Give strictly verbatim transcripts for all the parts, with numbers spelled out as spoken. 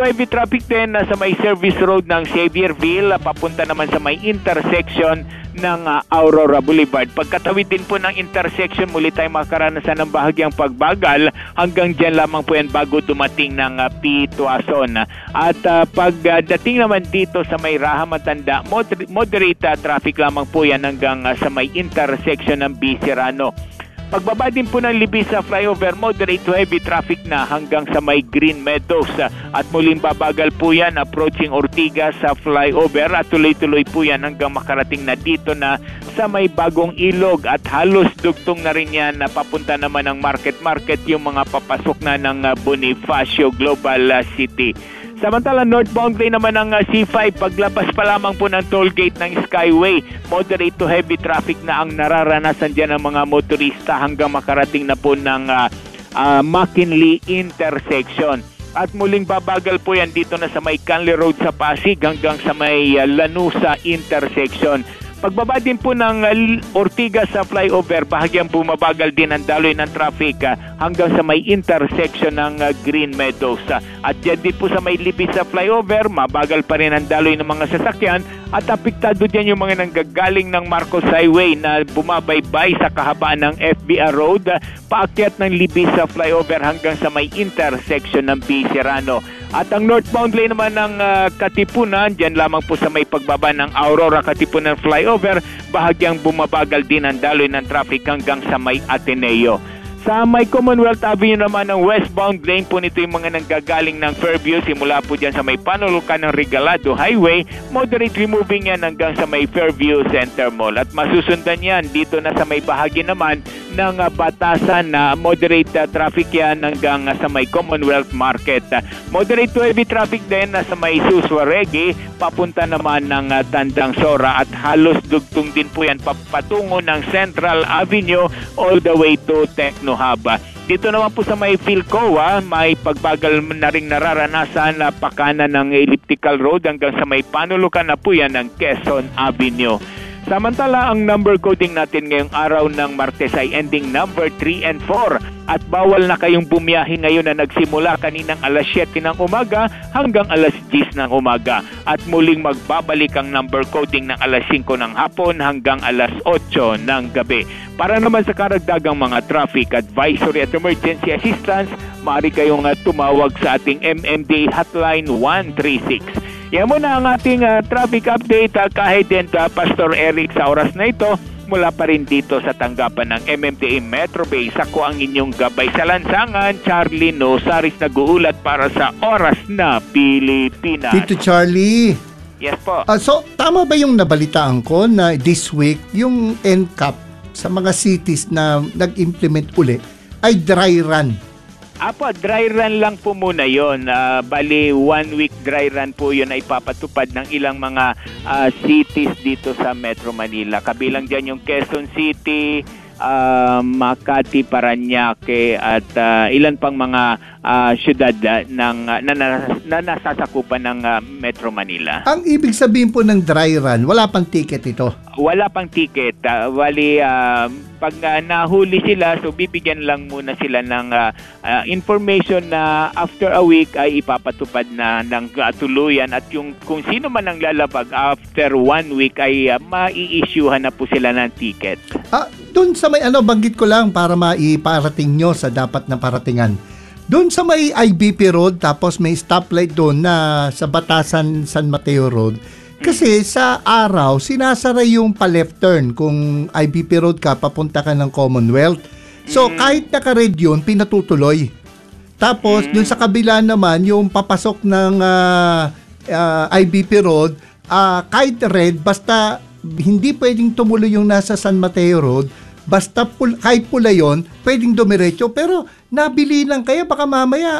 heavy traffic din na sa may service road ng Xavierville, papunta naman sa may intersection ng uh, Aurora Boulevard. Pagkatawid din po ng intersection, muli tayo makaranasan ng bahagyang pagbagal. Hanggang dyan lamang po yan bago dumating ng uh, P. Tuason. At uh, pagdating uh, naman dito sa may Raha Matanda, moder- moderate uh, traffic lamang po yan hanggang uh, sa may intersection ng B. Serrano. Pagbaba din po ng Libis sa flyover, moderate to heavy traffic na hanggang sa may Green Meadows. At muling babagal po yan approaching Ortigas sa flyover at tuloy-tuloy po yan hanggang makarating na dito na sa may Bagong Ilog. At halos dugtong na rin yan na papunta naman ng Market Market yung mga papasok na ng Bonifacio Global City. Samantala, northbound lane naman ng uh, C five, paglabas pa lamang po ng toll gate ng Skyway, moderate to heavy traffic na ang nararanasan dyan ng mga motorista hanggang makarating na po ng uh, uh, McKinley intersection. At muling babagal po yan dito na sa may Canley Road sa Pasig hanggang sa may uh, Lanusa intersection. Pagbaba din po ng uh, Ortigas sa flyover, bahagyang bumabagal din ang daloy ng traffic uh, hanggang sa may intersection ng uh, Green Meadows. Uh, at dyan din po sa may Libis sa flyover, mabagal pa rin ang daloy ng mga sasakyan at apektado dyan yung mga nanggagaling ng Marcos Highway na bumabaybay sa kahabaan ng F B R Road, uh, paakyat ng Libis sa flyover hanggang sa may intersection ng B. Serrano. At ang northbound lane naman ng uh, Katipunan, dyan lamang po sa may pagbaba ng Aurora Katipunan flyover, bahagyang bumabagal din ang daloy ng traffic hanggang sa may Ateneo. Sa may Commonwealth Avenue naman ng westbound lane po nito yung mga nanggagaling ng Fairview, simula po dyan sa may panulukan ng Regalado Highway, moderately moving yan hanggang sa may Fairview Center Mall. At masusundan yan dito na sa may bahagi naman ng uh, Batasan na uh, moderate uh, traffic yan hanggang uh, sa may Commonwealth Market. Uh, moderate to heavy traffic din na uh, sa may Suswaregi, papunta naman ng uh, Tandang Sora at halos dugtong din po yan papatungo ng Central Avenue all the way to Techno Haba. Dito naman po sa may Philcoa, may pagbagal na ring nararanasan na pakanan ng Elliptical Road hanggang sa may panulukan na po yan ng Quezon Avenue. Samantala, ang number coding natin ngayong araw ng Martes ay ending number three and four at bawal na kayong bumiyahe ngayon na nagsimula kaninang alas siyete ng umaga hanggang alas diyes ng umaga at muling magbabalik ang number coding ng alas singko ng hapon hanggang alas otso ng gabi. Para naman sa karagdagang mga traffic advisory at emergency assistance, maaari kayong uh, tumawag sa ating M M D A hotline one three six. Yan muna ang ating uh, traffic update uh, kahit din uh, Pastor Eric sa oras na ito mula pa rin dito sa tanggapan ng M M D A Metro Base. Ako ang inyong gabay sa lansangan, Charlie Nosaris, nag-uulat para sa Oras na Pilipinas. Tito Charlie. Yes po. Uh, so, tama ba yung nabalitaan ko na this week, yung N C A P sa mga cities na nag-implement uli ay dry run? Apo, dry run lang po muna yon. Uh, bali, one week dry run po yun ay papatupad ng ilang mga uh, cities dito sa Metro Manila. Kabilang dyan yung Quezon City, uh, Makati, Parañaque at uh, ilan pang mga uh, syudad uh, ng, uh, na, na, na nasasakupan ng uh, Metro Manila. Ang ibig sabihin po ng dry run, wala pang ticket ito? Wala pang ticket. Uh, wali, uh, pag uh, nahuli sila, so bibigyan lang muna sila ng uh, uh, information na after a week ay ipapatupad na ng uh, tuluyan at yung kung sino man ang lalabag after one week ay uh, mai-issuehan na po sila ng ticket. Ah, doon sa may ano, banggit ko lang para maiparating nyo sa dapat na paratingan. Doon sa may I B P Road, tapos may stoplight doon na sa Batasan San Mateo Road. Kasi sa araw, sinasara yung pa-left turn kung I B P Road ka, papunta ka ng Commonwealth. So, mm-hmm. kahit naka-red yun, pinatutuloy. Tapos, mm-hmm. dun sa kabila naman, yung papasok ng uh, uh, I B P Road, uh, kahit red, basta hindi pwedeng tumuloy yung nasa San Mateo Road, basta pul- kahit pula yun, pwedeng dumiretso. Pero, nabili lang kaya, baka mamaya...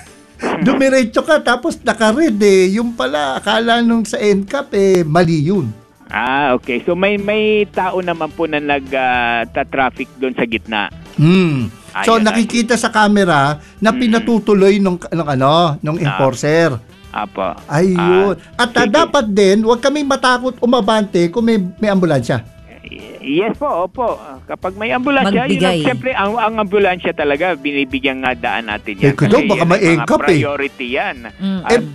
dumiretso ka tapos naka-red eh. Yung pala, akala nung sa N C A P eh, mali yun. Ah, okay. So may may tao naman po na nag-traffic uh, doon sa gitna. Hmm. So ayun, nakikita ayun. Sa camera na pinatutuloy nung, nung ano, nung enforcer. Ah. Apo. Ayun. Ah, At uh, dapat din, huwag kami matakot umabante kung may, may ambulansya. Yes po, opo. Kapag may ambulansya, yun ang, siyempre, ang, ang ambulansya talaga, binibigyan nga daan natin yan. Eh, kudo, baka may N C A P eh. Priority yan. Mm. Eh,